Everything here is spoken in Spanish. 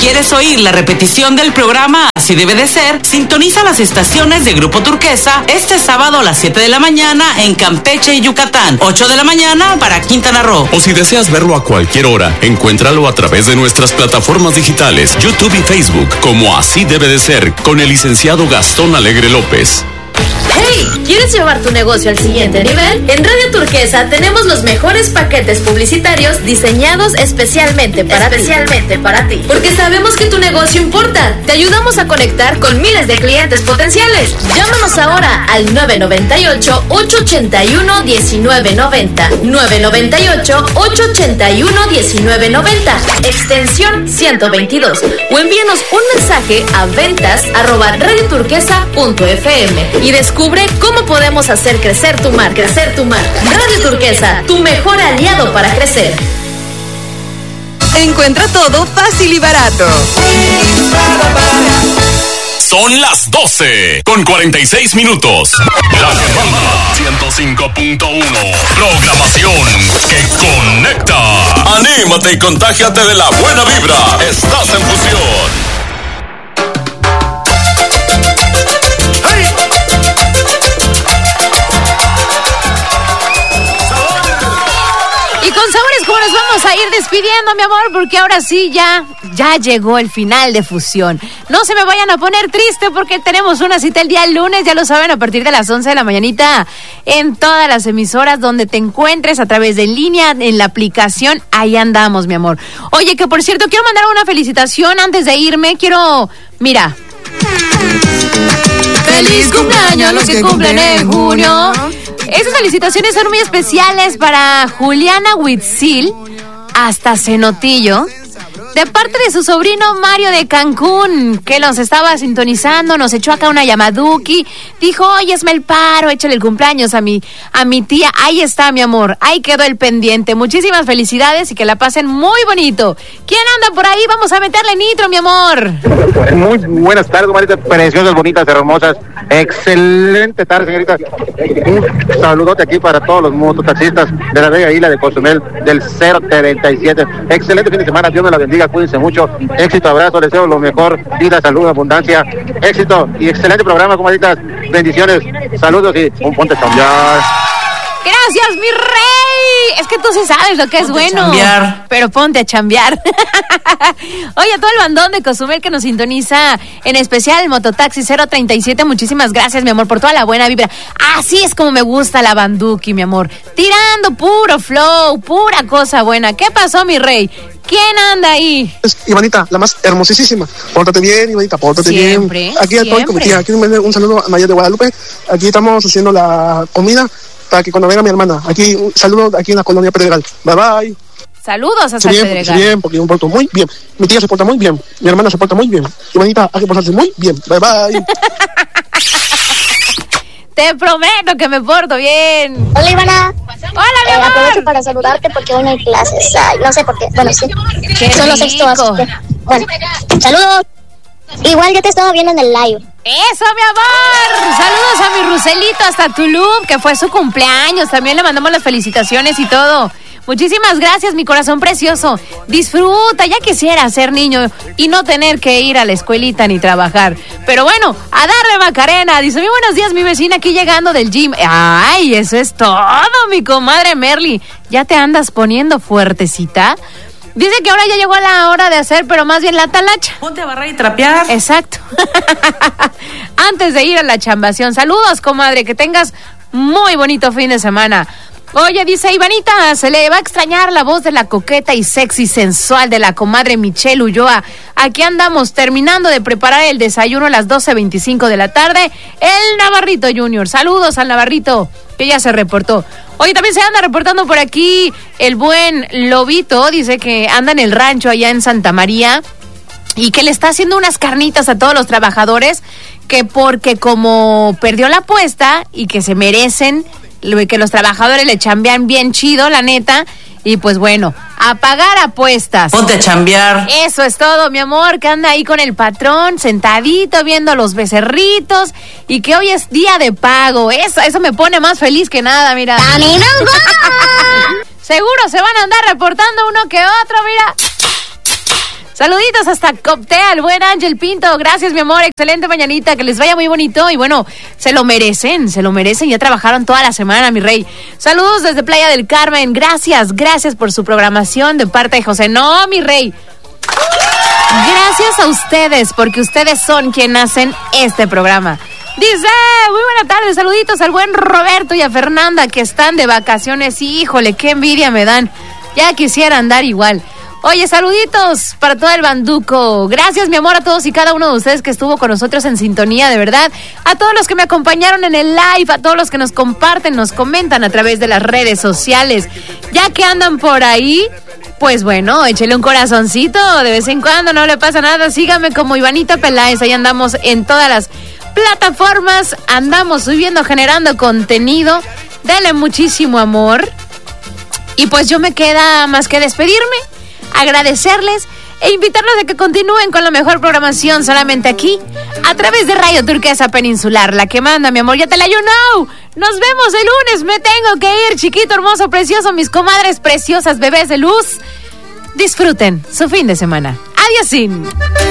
¿Quieres oír la repetición del programa Así Debe de Ser? Sintoniza las estaciones de Grupo Turquesa este sábado a las 7 de la mañana en Campeche y Yucatán, 8 de la mañana para Quintana Roo. O si deseas verlo a cualquier hora, encuéntralo a través de nuestras plataformas digitales, YouTube y Facebook, como Así Debe de Ser, con el licenciado Gastón Alegre López. ¡Hey! ¿Quieres llevar tu negocio al siguiente nivel? En Radio Turquesa tenemos los mejores paquetes publicitarios diseñados especialmente para ti. Porque sabemos que tu negocio importa. Te ayudamos a conectar con miles de clientes potenciales. Llámanos ahora al 998-881-1990. 998-881-1990. Extensión 122. O envíanos un mensaje a ventas@radioturquesa.fm y descubre cómo podemos hacer crecer tu marca. Radio Turquesa, tu mejor aliado para crecer. Encuentra todo fácil y barato. Son las 12 con 46 minutos. La Gemma 105.1. Programación que conecta. Anímate y contágiate de la buena vibra. Estás en Fusión. Vamos a ir despidiendo, mi amor, porque ahora sí ya llegó el final de Fusión. No se me vayan a poner triste porque tenemos una cita el día lunes, ya lo saben, a partir de las 11 de la mañanita en todas las emisoras donde te encuentres, a través de línea, en la aplicación, ahí andamos, mi amor. Oye, que por cierto, quiero mandar una felicitación antes de irme, mira. ¡Feliz cumpleaños a los que cumplen en junio! Esas felicitaciones son muy especiales para Juliana Huitzil, hasta Cenotillo, de parte de su sobrino Mario de Cancún, que nos estaba sintonizando, nos echó acá una llamaduki, dijo, oye, hazme el paro, échale el cumpleaños a mi tía. Ahí está, mi amor, ahí quedó el pendiente. Muchísimas felicidades y que la pasen muy bonito. ¿Quién anda por ahí? Vamos a meterle nitro, mi amor. Muy buenas tardes, Marita, preciosas, bonitas, hermosas. Excelente tarde, señorita. Un saludote aquí para todos los mototaxistas de la bella isla de Cozumel del 037. Excelente fin de semana, Dios me la bendiga, cuídense mucho. Éxito, abrazo, les deseo lo mejor, vida, salud, abundancia, éxito y excelente programa, comadritas. Bendiciones, saludos y un ponte a cambiar. Gracias, mi rey. Es que tú sí sabes lo que es bueno. Chambear. Pero ponte a chambear. Oye, a todo el bandón de Cozumel que nos sintoniza, en especial el Mototaxi 037, muchísimas gracias, mi amor, por toda la buena vibra. Así es como me gusta la banduki, mi amor. Tirando puro flow, pura cosa buena. ¿Qué pasó, mi rey? ¿Quién anda ahí? Es Ivanita, la más hermosísima. Pórtate bien, Ivanita, pórtate siempre, bien. Aquí estoy con mi tía. Aquí un saludo a María de Guadalupe. Aquí estamos haciendo la comida para que cuando venga mi hermana. Aquí un saludo aquí en la colonia Pedregal. Bye bye. Saludos hasta Pedregal. Bien, porque yo me porto muy bien. Mi tía se porta muy bien. Mi hermana se porta muy bien. Ivanita, hay que portarse muy bien. Bye bye. Te prometo que me porto bien. Hola, Ivana. Hola, mi amor. Aprovecho para saludarte porque hoy no hay clases. Ay, no sé por qué. Bueno, sí. Qué son los sextos. Bueno, saludos. Igual yo te estaba viendo en el live. ¡Eso, mi amor! Saludos a mi Ruselito hasta Tulum, que fue su cumpleaños. También le mandamos las felicitaciones y todo. Muchísimas gracias, mi corazón precioso. Disfruta, ya quisiera ser niño y no tener que ir a la escuelita ni trabajar. Pero bueno, a darle Macarena. Dice, muy buenos días, mi vecina aquí llegando del gym. Ay, eso es todo, mi comadre Merly. ¿Ya te andas poniendo fuertecita? Dice que ahora ya llegó la hora de hacer, pero más bien la talacha. Ponte a barrer y trapear. Exacto. Antes de ir a la chambación. Saludos, comadre, que tengas muy bonito fin de semana. Oye, dice Ivanita, se le va a extrañar la voz de la coqueta y sexy sensual de la comadre Michelle Ulloa. Aquí andamos terminando de preparar el desayuno a las 12:25 de la tarde. El Navarrito Junior. Saludos al Navarrito, que ya se reportó. Oye, también se anda reportando por aquí el buen Lobito. Dice que anda en el rancho allá en Santa María y que le está haciendo unas carnitas a todos los trabajadores, que porque como perdió la apuesta y que se merecen, que los trabajadores le chambean bien chido, la neta, y pues bueno, a pagar apuestas. Ponte a chambear. Eso es todo, mi amor, que anda ahí con el patrón, sentadito, viendo los becerritos, y que hoy es día de pago. Eso me pone más feliz que nada, mira. Seguro se van a andar reportando uno que otro, mira. Saluditos hasta Coptea, el buen Ángel Pinto. Gracias, mi amor. Excelente mañanita. Que les vaya muy bonito. Y bueno, se lo merecen. Ya trabajaron toda la semana, mi rey. Saludos desde Playa del Carmen. Gracias por su programación de parte de José. No, mi rey. Gracias a ustedes, porque ustedes son quienes hacen este programa. Dice, muy buena tarde, saluditos al buen Roberto y a Fernanda que están de vacaciones. Híjole, qué envidia me dan. Ya quisiera andar igual. Oye, saluditos para todo el banduco. Gracias, mi amor, a todos y cada uno de ustedes que estuvo con nosotros en sintonía, de verdad. A todos los que me acompañaron en el live, a todos los que nos comparten, nos comentan a través de las redes sociales. Ya que andan por ahí, pues bueno, échele un corazoncito de vez en cuando, no le pasa nada. Síganme como Ivanita Peláez, ahí andamos en todas las plataformas, andamos subiendo, generando contenido. Denle muchísimo amor. Y pues yo me queda más que despedirme, agradecerles e invitarlos a que continúen con la mejor programación solamente aquí, a través de Radio Turquesa Peninsular, la que manda, mi amor. Ya te la you know. Nos vemos el lunes, me tengo que ir, chiquito, hermoso, precioso, mis comadres preciosas, bebés de luz. Disfruten su fin de semana. Adiós.